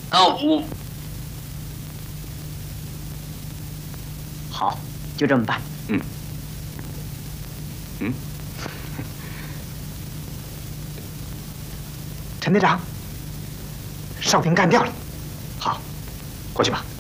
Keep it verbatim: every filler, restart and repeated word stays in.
啊，我好，就这么办。 嗯嗯， 陈队长，哨兵干掉了。 好，过去吧。